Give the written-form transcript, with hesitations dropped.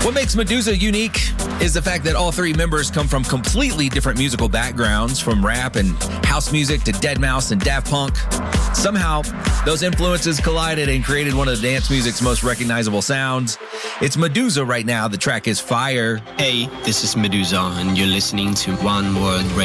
What makes Meduza unique is the fact that all three members come from completely different musical backgrounds, from rap and house music to Deadmau5 and Daft Punk. Somehow, those influences collided and created one of the dance music's most recognizable sounds. It's Meduza right now. The track is Fire. Hey, this is Meduza, and you're listening to One World Radio.